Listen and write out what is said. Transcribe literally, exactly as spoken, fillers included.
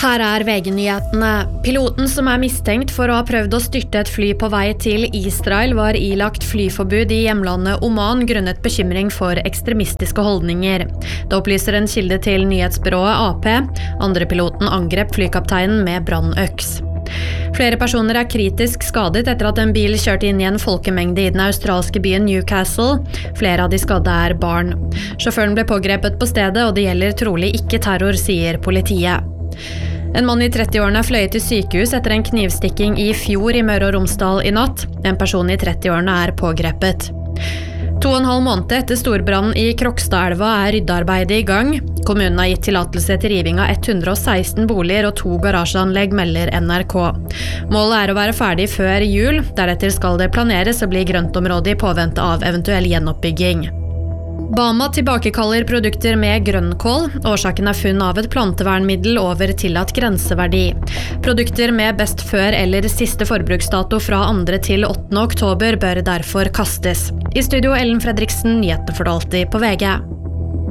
Her er V G-nyhetene. Piloten som er mistenkt for å ha prøvd å styrte et fly på vei til Israel var ilagt flyforbud i hjemlandet Oman grunnet bekymring for ekstremistiske holdninger. Det opplyser en kilde til nyhetsbyrået A P. Andre piloten angrep flykapteinen med brannøks. Flere personer er kritisk skadet etter at en bil kjørte inn i en folkemengde i den australske byen Newcastle. Flere av de skadde er barn. Sjåføren ble pågrepet på stedet, og det gjelder trolig ikke terror, sier politiet. En mann i trettiårene er fløyet til sykehus etter en knivstikking i fjor i Møre og Romsdal i natt. En person i trettiårene er pågrepet. To og en halv måned etter storbrannen i Krokstadelva er ryddearbeidet i gang. Kommunen har gitt tillatelse til riving av ett hundre og seksten boliger og to garasjeanlegg, melder N R K. Målet er å være ferdig før jul. Deretter skal det planeres og bli grøntområde i påvente av eventuell gjenoppbygging. Bama tilbakekaller produkter med grønnkål. Årsaken er funn av et plantevernmiddel over tillatt grenseverdi. Produkter med best før eller siste forbruksdato fra andre til åttende oktober bør derfor kastes. I studio Ellen Fredriksen, nyhetene for alltid på V G.